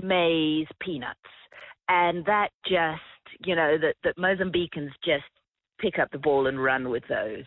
maize, peanuts. And that just, that Mozambicans just pick up the ball and run with those,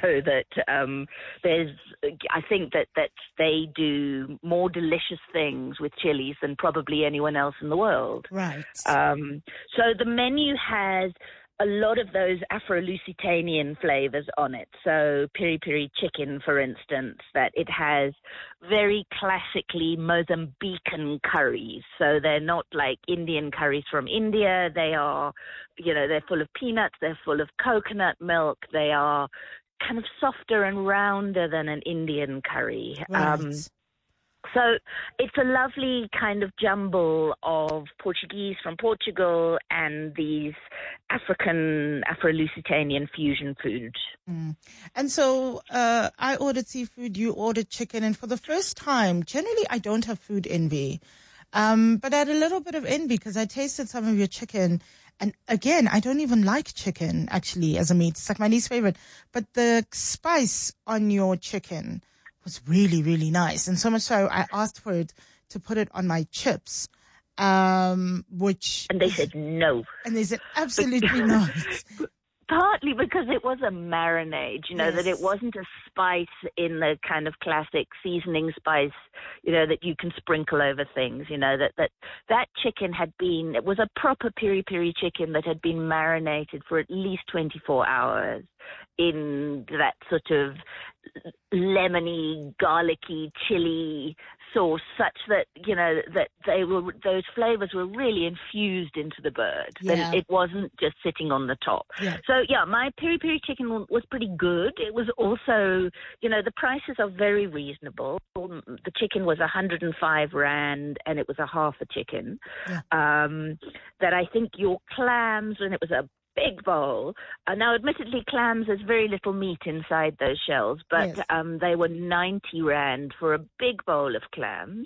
I think that they do more delicious things with chilies than probably anyone else in the world. Right. So the menu has a lot of those Afro-Lusitanian flavors on it. So piri-piri chicken, for instance, that it has very classically Mozambican curries. So they're not like Indian curries from India. They are, they're full of peanuts. They're full of coconut milk. They are kind of softer and rounder than an Indian curry. Right. So it's a lovely kind of jumble of Portuguese from Portugal and these Afro-Lusitanian fusion food. Mm. And so I ordered seafood, you ordered chicken, and for the first time, generally I don't have food envy, but I had a little bit of envy because I tasted some of your chicken. And again, I don't even like chicken, actually, as a meat. It's like my least favorite. But the spice on your chicken was really, really nice. And so much so, I asked for it to put it on my chips, which... And they said no. And they said absolutely not. Partly because it was a marinade, Yes. that it wasn't a spice in the kind of classic seasoning spice, that you can sprinkle over things, that chicken it was a proper piri-piri chicken that had been marinated for at least 24 hours in that sort of lemony, garlicky, chili sauce, such that, that those flavors were really infused into the bird. Yeah. And it wasn't just sitting on the top. Yeah. So, my piri-piri chicken was pretty good. It was also, the prices are very reasonable. The chicken was 105 Rand and it was a half a chicken. Yeah. That I think your clams, and it was a big bowl. Now, admittedly, clams, there's very little meat inside those shells, but Yes. They were 90 Rand for a big bowl of clams.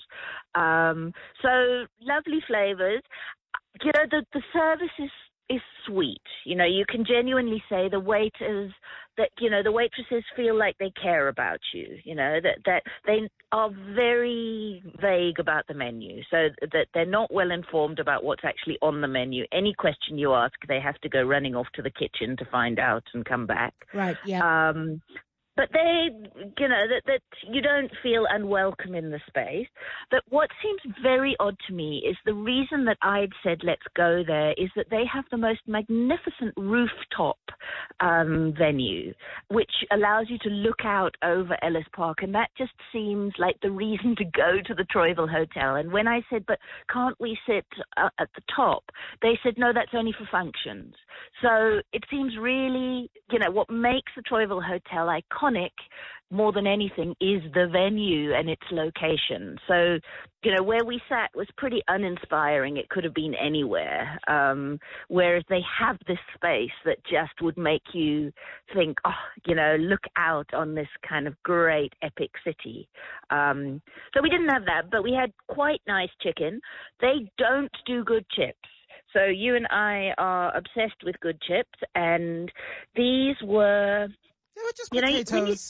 So lovely flavors. The service is sweet. You can genuinely say the waiters the waitresses feel like they care about you, that they are very vague about the menu, so that they're not well informed about what's actually on the menu. Any question you ask, they have to go running off to the kitchen to find out and come back. Right, yeah. But they, that you don't feel unwelcome in the space. But what seems very odd to me is the reason that I'd said let's go there is that they have the most magnificent rooftop venue, which allows you to look out over Ellis Park, and that just seems like the reason to go to the Troyville Hotel. And when I said, but can't we sit at the top, they said, no, that's only for functions. So it seems really, what makes the Troyville Hotel iconic more than anything is the venue and its location. So, where we sat was pretty uninspiring. It could have been anywhere. Whereas they have this space that just would make you think, look out on this kind of great epic city. So we didn't have that, but we had quite nice chicken. They don't do good chips. So you and I are obsessed with good chips, and these were... They were just potatoes.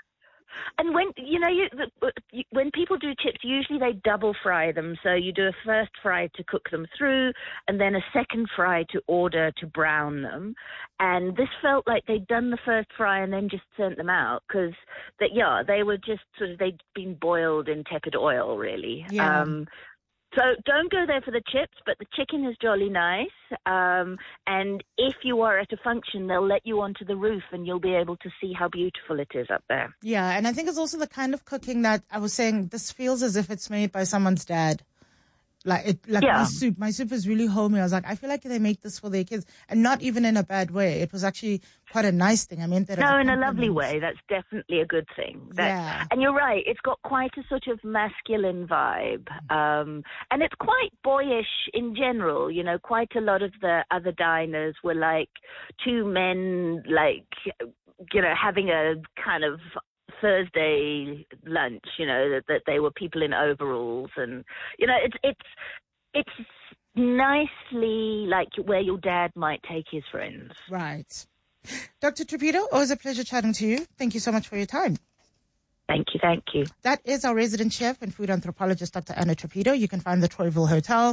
When people do chips, usually they double fry them. So you do a first fry to cook them through, and then a second fry to order to brown them. And this felt like they'd done the first fry and then just sent them out because, they were just they'd been boiled in tepid oil, really. Yeah. So don't go there for the chips, but the chicken is jolly nice. And if you are at a function, they'll let you onto the roof and you'll be able to see how beautiful it is up there. Yeah, and I think it's also the kind of cooking that I was saying, this feels as if it's made by someone's dad. My soup is really homey. I was like, I feel like they make this for their kids, and not even in a bad way. It was actually quite a nice thing. I meant that. No, in a lovely way. That's definitely a good thing. And you're right. It's got quite a sort of masculine vibe, and it's quite boyish in general. Quite a lot of the other diners were like two men, having a kind of Thursday lunch, that they were people in overalls, and it's nicely like where your dad might take his friends. Right. Dr. Trapido, always a pleasure chatting to you. Thank you so much for your time. Thank you. That is our resident chef and food anthropologist, Dr. Anna Trapido. You can find the Troyville Hotel